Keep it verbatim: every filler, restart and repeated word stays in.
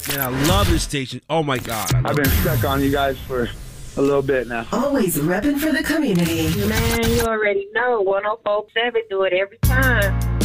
Man, I love this station. Oh, my God. I've been stuck on you guys for a little bit now. Always repping for the community. Man, you already know. one oh four point seven do it every time.